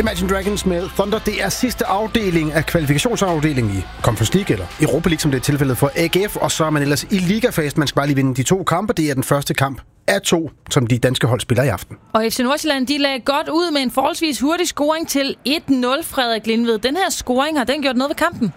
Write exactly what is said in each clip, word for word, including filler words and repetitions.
Imagine Dragons med Thunder, det er sidste afdeling af kvalifikationsafdelingen i Conference League, eller Europa League, som det er tilfældet for A G F, og så er man ellers i ligafasen. Man skal bare lige vinde de to kampe. Det er den første kamp af to, som de danske hold spiller i aften. Og F C Nordsjælland, de lagde godt ud med en forholdsvis hurtig scoring til et nul, Frederik Lindved. Den her scoring, har den gjort noget ved kampen?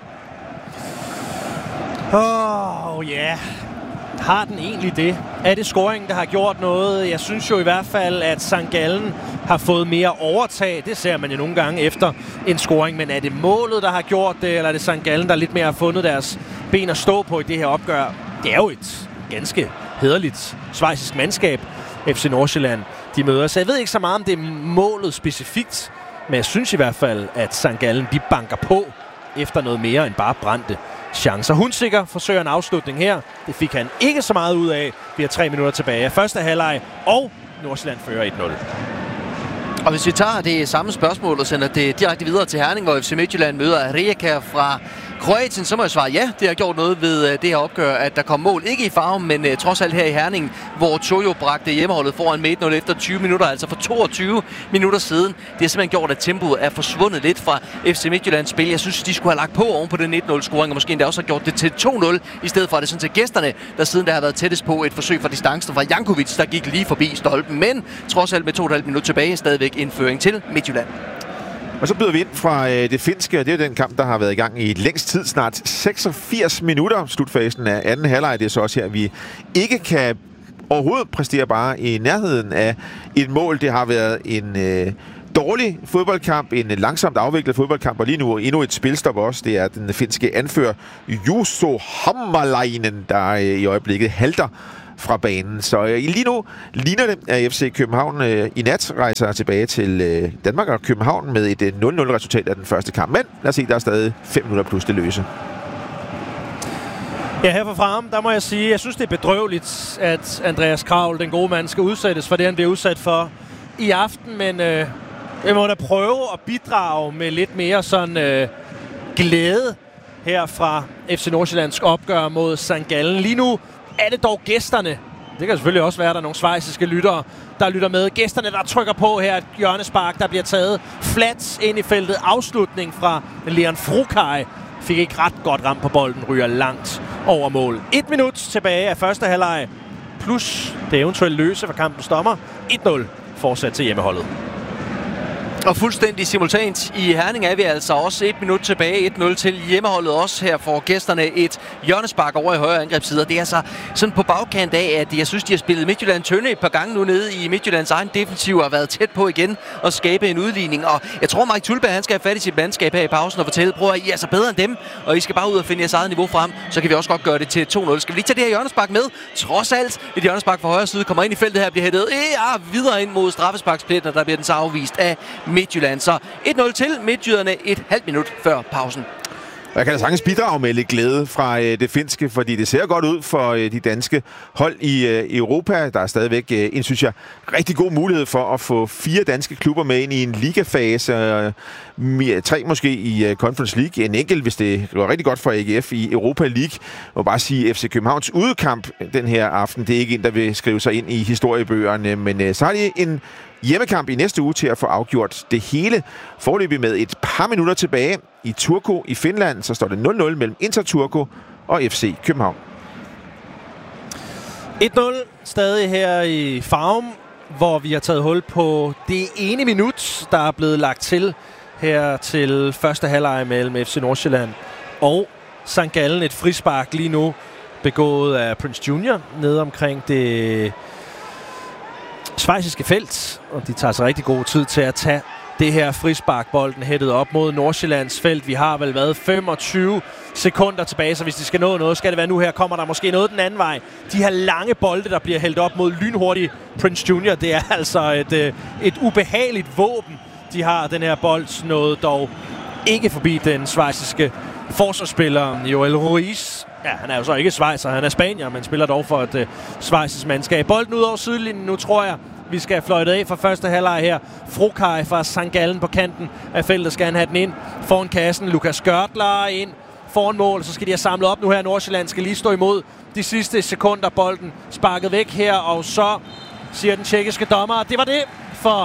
Åh, oh, ja. Yeah. Har den egentlig det? Er det scoringen, der har gjort noget? Jeg synes jo i hvert fald, at Sankt Gallen har fået mere overtag. Det ser man jo nogle gange efter en scoring. Men er det målet, der har gjort det, eller er det Sankt Gallen, der lidt mere har fundet deres ben at stå på i det her opgør? Det er jo et ganske hæderligt schweizisk mandskab, F C Nordsjælland, de møder. Så jeg ved ikke så meget, om det er målet specifikt. Men jeg synes i hvert fald, at Sankt Gallen, de banker på efter noget mere end bare brændte chancer. Hunsikker forsøger en afslutning her. Det fik han ikke så meget ud af. Vi har tre minutter tilbage. Første halvleg, og Nordsjælland fører et nul. Og hvis vi tager det samme spørgsmål og sender det direkte videre til Herning, hvor F C Midtjylland møder Rijeka fra Kroatien, så må jeg svare ja. Det har gjort noget ved det her opgør, at der kom mål. Ikke i Farum, men uh, trods alt her i Herning, hvor Tojo bragte hjemmeholdet foran med et nul efter tyve minutter, altså for toogtyve minutter siden. Det har simpelthen gjort, at tempoet er forsvundet lidt fra F C Midtjyllands spil. Jeg synes, de skulle have lagt på oven på den et nul-scoring, og måske endda også har gjort det til to nul, i stedet for at det sådan til gæsterne, der siden der har været tættest på et forsøg fra distancen fra Jankovic, der gik lige forbi stolpen. Men trods alt med to og et halvt minutter tilbage, stadigvæk indføring til Midtjylland. Og så byder vi ind fra øh, det finske, og det er den kamp, der har været i gang i længst tid, snart seksogfirs minutter. Slutfasen af anden halvleg, det er så også her, vi ikke kan overhovedet præstere bare i nærheden af et mål. Det har været en øh, dårlig fodboldkamp, en langsomt afviklet fodboldkamp, og lige nu endnu et spilstop også. Det er den finske anfører Juuso Hammalainen, der øh, i øjeblikket halter fra banen. Så øh, lige nu ligner det, at F C København øh, i nat rejser tilbage til øh, Danmark og København med et øh, nul nul-resultat af den første kamp. Men lad os se, der er stadig fem minutter plus det løse. Ja, her fra Farum, der må jeg sige, jeg synes, det er bedrøveligt, at Andreas Kravl, den gode mand, skal udsættes for det, han bliver udsat for i aften. Men øh, jeg må da prøve at bidrage med lidt mere sådan øh, glæde her fra F C Nordsjællands opgør mod Sankt Gallen. Lige nu er det dog gæsterne. Det kan selvfølgelig også være, at der er nogle schweiziske lyttere, der lytter med. Gæsterne, der trykker på her, et hjørnespark, der bliver taget flat ind i feltet. Afslutning fra Leon Frukaj. Fik ikke ret godt ramt på bolden, ryger langt over mål. Et minut tilbage af første halvleg, plus det eventuelt løse for kampens dommer. et nul fortsat til hjemmeholdet. Og fuldstændig simultant i Herning er vi altså også et minut tilbage. et nul til hjemmeholdet også. Her får gæsterne et hjørnespark over i højre angrebsside. Det er altså sådan på bagkant af, at jeg synes, de har spillet Midtjylland tynde et par gange nu nede i Midtjyllands egen defensiv og har været tæt på igen at skabe en udligning. Og jeg tror, Mike Thulberg, han skal have fat i sit mandskab her i pausen og fortælle, prøv at I er så bedre end dem, og I skal bare ud og finde jeres eget niveau frem. Så kan vi også godt gøre det til to nul. Skal vi lige tage det her hjørnespark med? Trods alt, et hjørnespark fra højre side kommer ind i feltet her, bliver hættet ja, videre ind mod straffesparkspletten, der bliver den så afvist af Midtjylland. Så et nul til Midtjyderne et halvt minut før pausen. Jeg kan da sagtens bidrage med lidt glæde fra øh, det finske, fordi det ser godt ud for øh, de danske hold i øh, Europa. Der er stadigvæk øh, en, synes jeg, rigtig god mulighed for at få fire danske klubber med ind i en ligafase. Øh, tre måske i øh, Conference League. En enkelt, hvis det går rigtig godt for A G F i Europa League. Jeg må bare sige, F C Københavns udekamp den her aften, det er ikke en, der vil skrive sig ind i historiebøgerne. Men øh, så har de en hjemmekamp i næste uge til at få afgjort det hele. Foreløbig med et par minutter tilbage i Turku i Finland, så står det nul nul mellem Inter Turku og F C København. et nul stadig her i Farum, hvor vi har taget hul på det ene minut, der er blevet lagt til her til første halvleg mellem F C Nordsjælland og Sankt Gallen. Et frispark lige nu begået af Prince Junior nede omkring det schweiziske felt, og de tager sig rigtig god tid til at tage det her frispark. Bolden hættet op mod Nordsjællands felt. Vi har vel været femogtyve sekunder tilbage, så hvis de skal nå noget, skal det være nu. Her kommer der måske noget den anden vej. De her lange bolde, der bliver hældt op mod lynhurtige Prince Junior, det er altså et, et ubehageligt våben, de har. Den her bold nåede dog ikke forbi den schweiziske forsvarsspiller Joel Ruiz. Ja, han er jo så ikke schweizer, han er spanier, men spiller dog for et uh, schweizisk mandskab. Bolden ud over sidelinjen nu, tror jeg, vi skal have fløjtet af fra første halvleg her. Frukaj fra Sankt Gallen på kanten af feltet skal han have den ind. Foran kassen, Lukas Görtler ind foran mål, så skal de have samlet op nu her. Nordsjælland skal lige stå imod de sidste sekunder. Bolden sparket væk her, og så siger den tjekkiske dommer, det var det for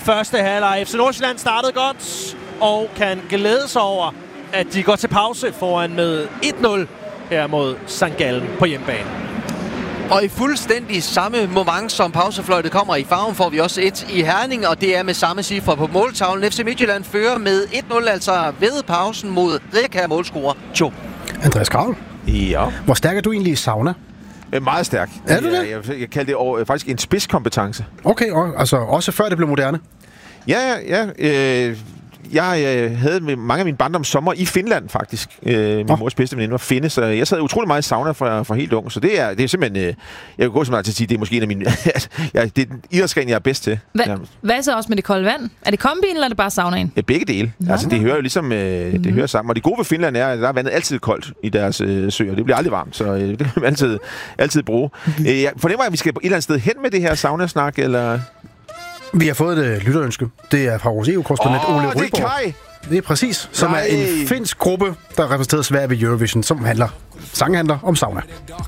første halvleg. F C Nordsjælland startede godt og kan glæde sig over, at de går til pause foran med et nul her mod Sankt Gallen på hjemmebane. Og i fuldstændig samme moment, som pausefløjtet kommer i farven, får vi også et i Herning, og det er med samme cifre på måltavlen. F C Midtjylland fører med et nul, altså ved pausen mod Rijeka målscorer to. Andreas Kravl, Ja. hvor stærk er du egentlig i sauna? Øh, Meget stærk. Er du det? Jeg, jeg, jeg kalder det over, faktisk en spidskompetence. Okay, og, altså også før det blev moderne. Ja, ja, ja. Øh, jeg øh, havde med mange af mine barndoms sommer i Finland, faktisk. Øh, min Nå. mors bedste veninde var finne, så jeg sad utrolig meget i sauna fra, fra helt ung. Så det er, det er simpelthen... Øh, jeg kan gå så meget til at sige, det er måske en af mine... ja, det er den idrætsgren, jeg er bedst til. Hva, Ja. hvad så også med det kolde vand? Er det kombien, eller er det bare saunaen? Ja, begge dele. Nå. Altså, det hører jo ligesom øh, det Mhm. hører sammen. Og det gode ved Finland er, at der er vandet altid koldt i deres øh, søer. Det bliver aldrig varmt, så øh, det kan man altid, altid bruge. øh, jeg fornemmer, at vi skal et eller andet sted hen med det her saunasnak, eller... Vi har fået et øh, lytterønske. Det er fra vores E U-korrespondent Åh, Ole det er Ryborg. Kai! Det er præcis, som Nej. er en finsk gruppe, der repræsenterer Sverige ved Eurovision, som handler, sanghandler om sauna.